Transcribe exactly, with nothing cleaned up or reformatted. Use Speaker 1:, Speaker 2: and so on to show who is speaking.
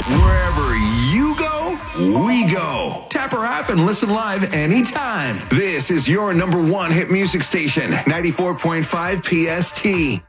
Speaker 1: Wherever you go, we go. Tap our app and listen live anytime. This is your number one hit music station, ninety-four point five P S T.